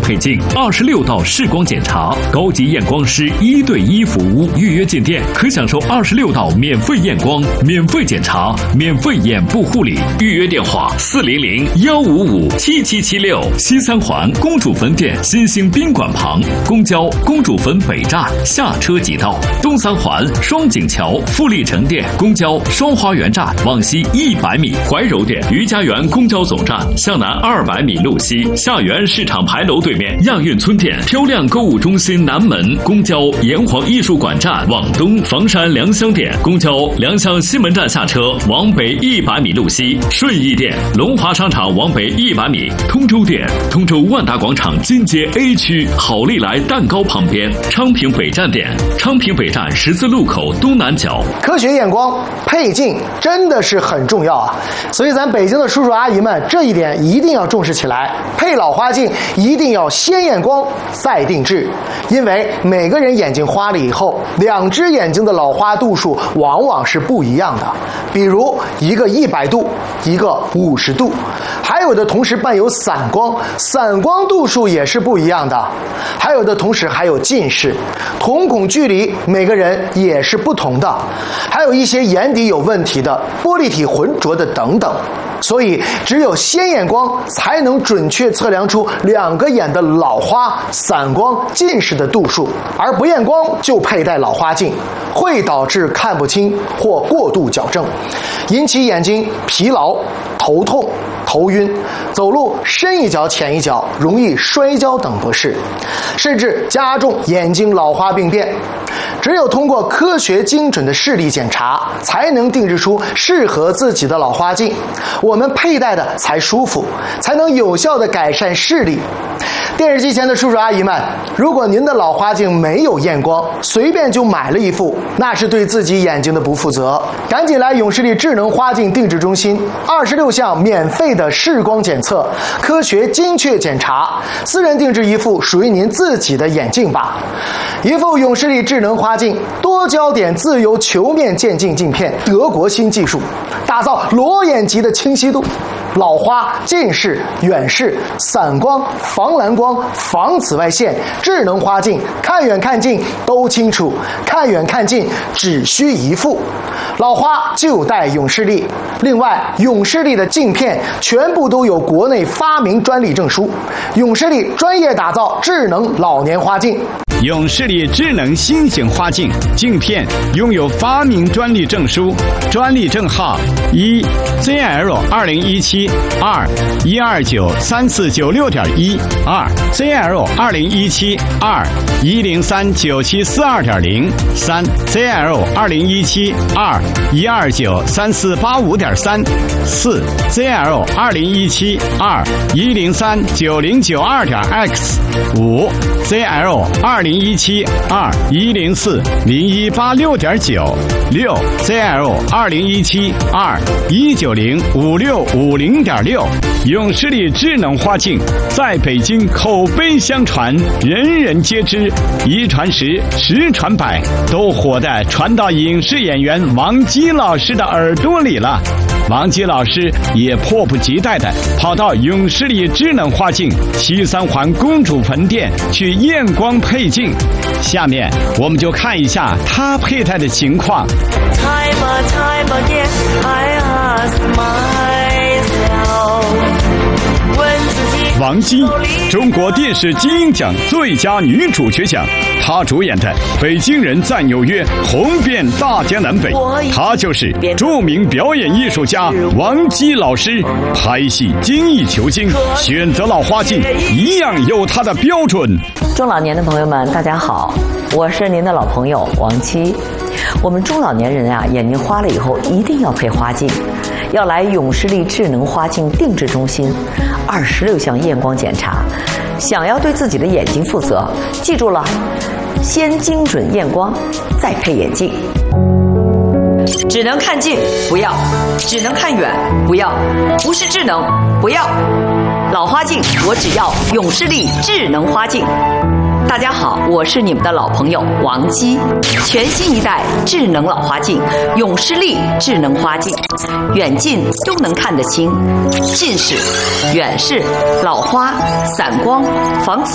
配镜，26道视光检查，高级验光师1对1服务。预约进店可享受26道免费验光、免费检查、免费眼部护理。预约电话400-155-7776。西三环公主坟店新兴宾馆旁，公交公主坟北站下车即到。东三环双井桥富力城店公交双花园站往西100米。怀柔店余家园公交总站向南200米路西，下园市场牌楼对面亚运村店漂亮购物中心南门，公交炎黄艺术馆站往东，房山良乡店公交良乡西门站下车往北100米路西，顺义店龙华商场往北100米，通州店通州万达广场金街 A 区好利来蛋糕旁边，昌平北站店昌平北站十字路口东南角。 科学验光配镜真的是很重要啊，所以咱北京的叔叔阿姨们这一点一定要重视起来。配老花镜一定要先验光再定制，因为每个人眼睛花了以后，2只眼睛的老花度数往往是不一样的，比如一个100度，一个50度，还有的同时伴有散光，散光度数也是不一样的，还有的同时还有近视，瞳孔距离每个人也是不同的，还有一些眼底有问题的，玻璃体浑浊的等等。所以只有先验光才能准确测量出2个眼的老花、散光、近视的度数，而不验光就佩戴老花镜会导致看不清或过度矫正，引起眼睛疲劳、头痛、头晕，走路深一脚浅一脚，容易摔跤等不适，甚至加重眼睛老花病变。只有通过科学精准的视力检查，才能定制出适合自己的老花镜，我们佩戴的才舒服，才能有效地改善视力。电视机前的叔叔阿姨们，如果您的老花镜没有验光，随便就买了一副，那是对自己眼睛的不负责。赶紧来永视力智能花镜定制中心，26项免费的视光检测，科学精确检查，私人定制一副属于您自己的眼镜吧。一副永视力智能花镜，多焦点自由球面渐进镜片，德国新技术，打造裸眼级的清晰度。老花、近视、远视、散光、防蓝光、防紫外线，智能花镜，看远看近都清楚，看远看近只需一副。老花就戴永视力。另外，永视力的镜片全部都有国内发明专利证书，永视力专业打造智能老年花镜。 永视力智能新型花镜镜片拥有发明专利证书，专利证号1ZL2017 2129349.1 2ZL2017 2103972.0 3ZL2017 2129345.3 4ZL2017 2103992.x 5ZL2017 2104018.6 6ZL2017 2190565.6。永视力智能花镜在北京口碑相传，人人皆知，一传十，十传百，都火的传到影视演员王姬老师的耳朵里了。王姬老师也迫不及待地跑到永视力智能花镜西三环公主坟店去验光配镜。下面我们就看一下他佩戴的情况。王姬，中国电视金鹰奖最佳女主角奖，她主演的《北京人在纽约》红遍大江南北。她就是著名表演艺术家王姬老师。拍戏精益求精，选择老花镜一样有她的标准。 中老年的朋友们，大家好，我是您的老朋友王姬。我们中老年人啊，眼睛花了以后一定要配花镜，要来永视力智能花镜定制中心，26项验光检查。想要对自己的眼睛负责，记住了，先精准验光，再配眼镜。只能看近不要，只能看远不要，不是智能不要。老花镜我只要永视力智能花镜。大家好，我是你们的老朋友王姬。全新一代智能老花镜永视力智能花镜，远近都能看得清，近视、远视、老花、散光、防紫